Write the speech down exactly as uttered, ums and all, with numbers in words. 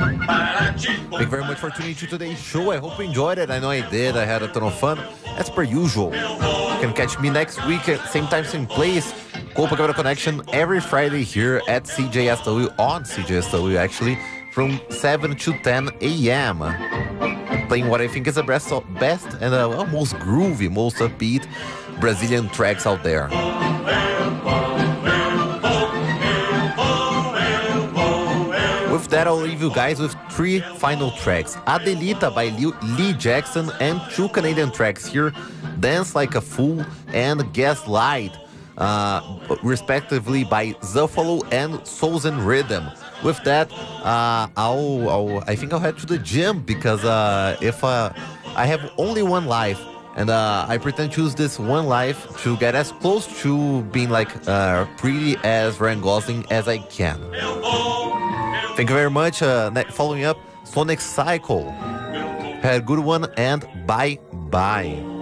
Thank you very much for tuning to today's show. I hope you enjoyed it. I know I did. I had a ton of fun. As per usual, you can catch me next week at same time, same place. Copacabana Connection every Friday here at C J S W, on C J S W actually, from seven to ten a.m. Playing what I think is the best, best and uh, well, most groovy, most upbeat Brazilian tracks out there. With that, I'll leave you guys with three final tracks. Adelita by Lee Jackson, and two Canadian tracks here, Dance Like a Fool and Gaslight, uh, respectively by Zuffalo and Souls and Rhythm. With that, uh, I'll, I'll, I think I'll head to the gym, because uh, if uh, I have only one life, and uh, I pretend to use this one life to get as close to being like uh, pretty as Ryan Gosling as I can. Thank you very much. Uh, following up, Sonic Cycle. Have a good one, and bye-bye.